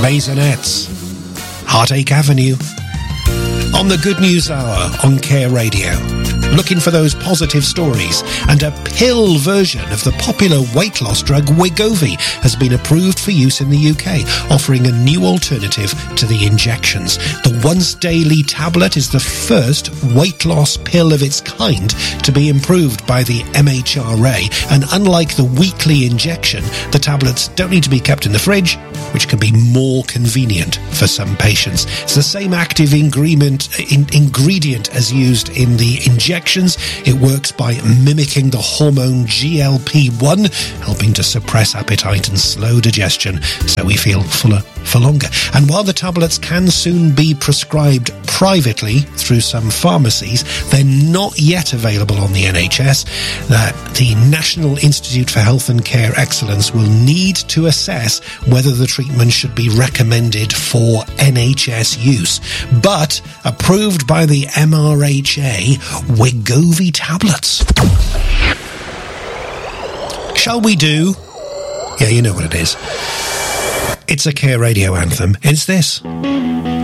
Maisonettes, Heartache Avenue. On the Good News Hour on Care Radio, looking for those positive stories, and a pill version of the popular weight loss drug Wegovy has been approved for use in the UK, offering a new alternative to the injections. The once daily tablet is the first weight loss pill of its kind to be approved by the MHRA, and unlike the weekly injection, the tablets don't need to be kept in the fridge, which can be more convenient for some patients. It's the same active ingredient as used in the injections. It works by mimicking the hormone GLP-1, helping to suppress appetite and slow digestion, so we feel fuller for longer. And while the tablets can soon be prescribed privately through some pharmacies, they're not yet available on the NHS. The National Institute for Health and Care Excellence will need to assess whether the treatment should be recommended for NHS use. But approved by the MRHA, Wegovy tablets. Shall we do? Yeah, you know what it is. It's a Care Radio anthem. It's this.